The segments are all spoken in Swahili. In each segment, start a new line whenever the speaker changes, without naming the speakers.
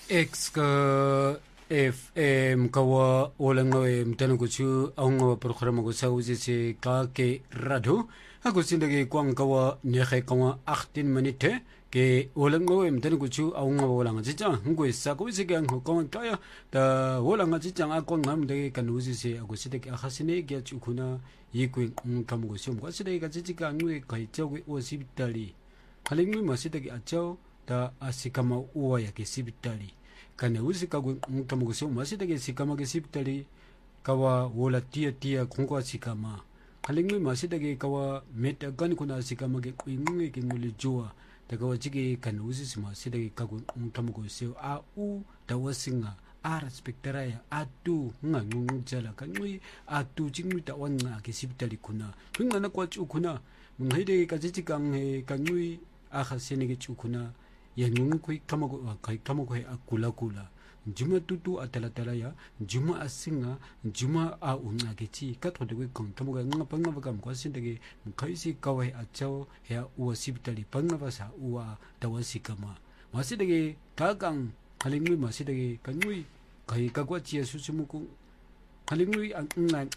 X ka FM kawa walang ngawe mtano kuchu au ngawa programa ko sa uzi si ka ke rado ako sindagi kwang kawa nyekhe kawa 18 minute ke walang ngawe mtano kuchu au ngawa walang chichang ngwe sa ko uzi kyang kawa kaya ta walang chichang ako ngam dagi kan uzi si ako sindagi akhasine kya chukuna yikwing kamu ko siom ko sindagi ka chichika ngwe kai chawwe o sibitali halingwe masidagi achaw ta asikama uwa ya ke sibitali kana uzi kagu kamu sio masidagi sikama ke sibitali kawa wola tia kongwa sikama halingwe masidagi kawa meta gani kuna sikama ke kuinge ke ngule jua ta kawa chiki kana uzi sima sidagi kagu kamu sio a u ta wasinga a respectera ya a tu nga jala kanui a tu chingui ta wanga ke sibitali kuna kunga na kwa kuna mnghaide ka chichikang he kanui aha senege chukuna ya nyungu koi kamako he akula juma tutu atala ya juma asinga juma a unga kechi katode koi kamako nga panga bakam kwa sindege mkaisi kawa achao he uwa sibitali panga basa uwa tawasi kama masidege kagang halingui masidege kanui kai kakwa chia susumuku halingui ang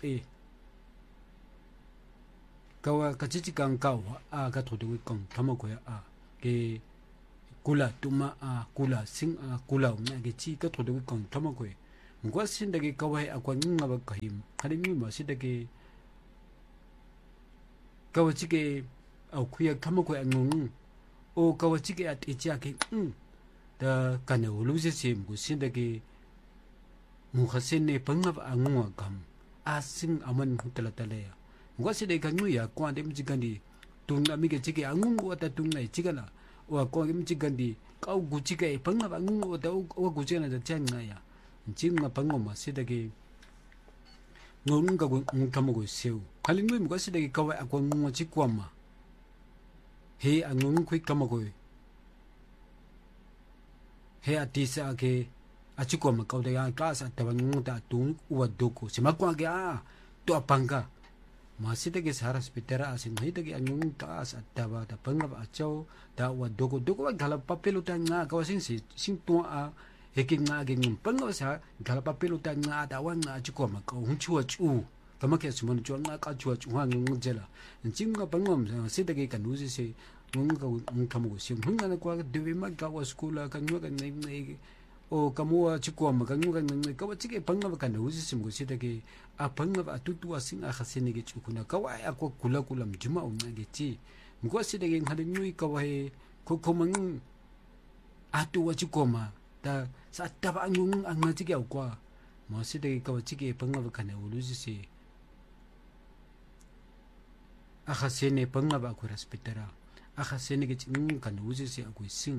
kawa kachichikang kawa a katode koi kamako ya a ke kula tuma a kula sing a kula nga ke chi ka thodo ko thama ko ngwa sin dage kawai akwa nga ba kahim hali mi ma si dage kawachi ke au khuya thama ko ngung o kawachi ke at icha ke da kana ulu se sem go sin dage mu khasen ne panga ba ngwa kam a sing aman hutala tale ya ngwa si dage ngu ya kwa dem jigandi tunga mi ke chike angung wata tunga chigala wa ko mi chigandi kau guchika e panga ba angung wata wa guchina da changa ya jinga panga ma sidage ngonga go ngkamo seu halingwe mu sidage kawa akwa ngwa chikwama he angung khui kamago he atisa ke achikwama kauda ya klasa tabang ta tung wa doko simakwa ke a to apanga masidagi saras pitera asin hidagi anyung taas at taba ta pangab achaw ta wa doko wa galap papelutan nga kawasin sing tua a heking nga aging pangab sa galap papelutan nga tawan nga chiko makaw hunchua chu kamakya sumon chu nga ka chua chu hang jela jinga pangam sidagi kanusi se ngunga kamu sim hunga na kwa dewe magawa skula kanwa kan nei o kamua chiko makanguga ngai kawa chike pangaba kana uzi sim go sidage a pangaba tutu asing a khasene ge chukuna kawa akwa kula mjuma unga ge chi mgo sidage ngale nyui kawa he kokomang atu wa chiko ma ta sa taba angung anga chike akwa ma sidage kawa chike pangaba kana uluzi se a khasene pangaba ko respetera a khasene ge ching kana uzi se akwa sing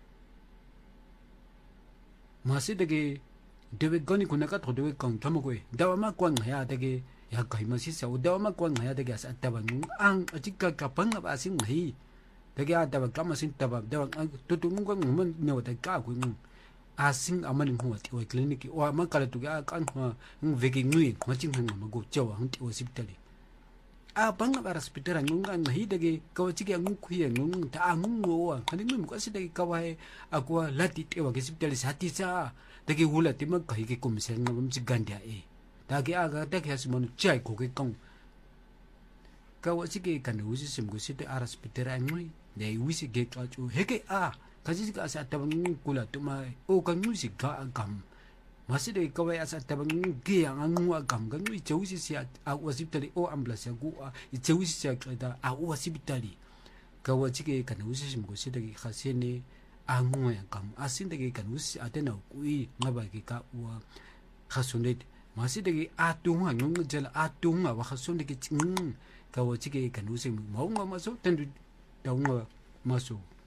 masidage dewe gani kunaka thodewe kang thamogoe dawama kwang haya dage ya kaimasi sa dawama kwang haya dage asa taban ang achika kapanga basing hi dage adaba kamasin tabab dawa tutung kwang mun newata ka ku asing aman huati o clinic o makala tu ga kan ha veki ngui ngaching hang mago chawa hanti o sipitali a banga bara hospital ngunga hi dage kawachiki ngung khuye ngung ta ngung wa khani mu kasi dage kawai akwa lati tewa ke sipitali sati sa dage hula tima kai ke komisel ngam chi gandia e dage aga dage hasmon chai ko ke kong kawachiki kan usi sim go site ara hospital ngui dai wisi ge ka chu heke a kasi ka sa tabang kula tuma o kan musi ga agam maside kawai asa tabang ge ang angwa gam gan wi chawisi sia a wasipitali o ambulance gu a chawisi sia kada a wasipitali kawa chike kan usi sim go side ge khasene angwa gam asin de ge kan usi atena kui ngaba ge ka wa khasune maside ge atunga nyong jala atunga wa khasune ge kawa chike kan usi maunga maso tendu daunga maso